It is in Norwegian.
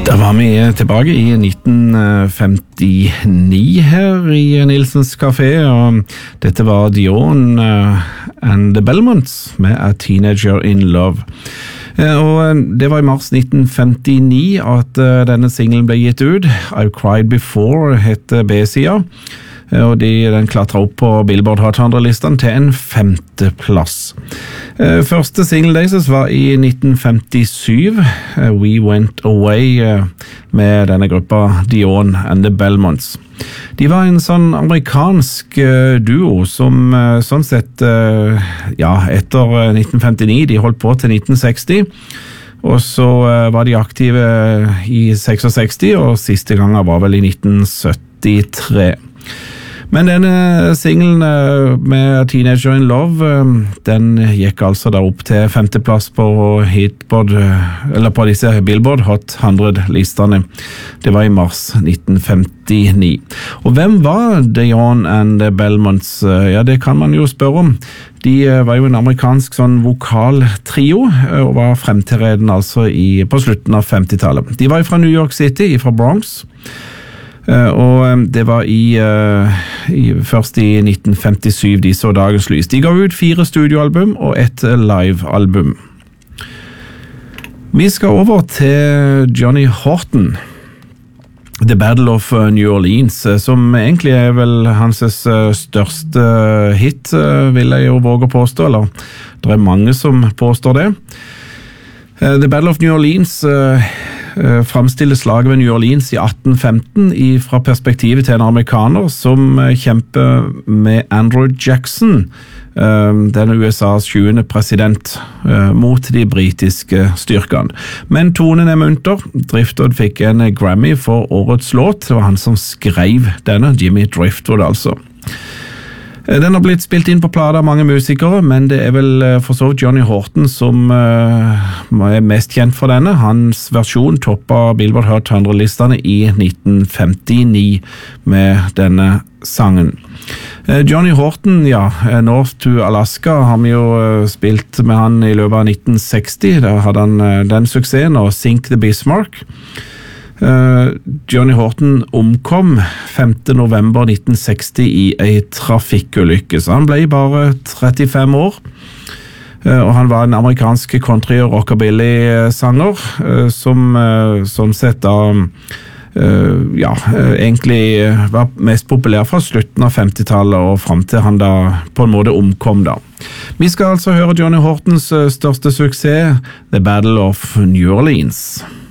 Da var vi tilbake i 1959 her i Nilsens Café, og dette var Dion and the Belmonts med A Teenager in Love. Og det var i mars 1959 at denne singlen ble gitt ut. I've Cried Before heter B-sida, og den klatret opp på Billboard Hot 100-listen til en 5. plass. Første single deres var i 1957, We Went Away, med denne gruppa Dion and the Belmonts. De var en sånn amerikansk duo som sånn sett, etter 1959, de holdt på til 1960, og så var de aktive i 66, og siste gang var vel i 1973. Men denne singlen med Teenager in Love, den gikk altså da opp til 5. plass på på disse Billboard Hot 100-listene. Det var i mars 1959. Og hvem var Dion and the Belmonts? Ja, det kan man jo spørre om. De var jo en amerikansk sånn vokaltrio, og var fremtredende altså på slutten av 50-tallet. De var fra New York City, fra Bronx. Og det var først i 1957 de så dagens lys. De ga ut 4 studioalbum og 1 livealbum. Vi skal over til Johnny Horton, The Battle of New Orleans, som egentlig er vel hans største hit, vil jeg jo våge å påstå, eller det er mange som påstår det. The Battle of New Orleans framstiller slaget ved New Orleans i 1815 fra perspektivet til en amerikaner som kjemper med Andrew Jackson, denne USAs 20. president, mot de britiske styrkene. Men tonen er munter. Driftwood fikk en Grammy for årets låt. Det var han som skrev denne, Jimmy Driftwood altså. Den har blitt spilt inn på plata av mange musikere, men det er vel for så vidt Johnny Horton som er mest kjent for denne. Hans versjon toppet Billboard Hot 100-listene i 1959 med denne sangen. Johnny Horton, North to Alaska har vi jo spilt med han i løpet av 1960. Da hadde han den suksessen, og Sink the Bismarck. Johnny Horton omkom 5. november 1960 i en trafikkulykke, så han ble bare 35 år, og han var en amerikansk country- og rockabilly-sanger som sånn sett da egentlig var mest populær fra slutten av 50-tallet og frem til han da på en måte omkom da. Vi skal altså høre Johnny Hortons største suksess, The Battle of New Orleans.